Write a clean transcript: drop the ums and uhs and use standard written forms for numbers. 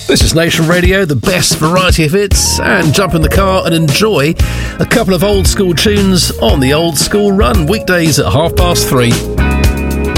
This is Nation Radio, the best variety of hits, and jump in the car and enjoy a couple of old school tunes on the Old School Run, weekdays at 3:30.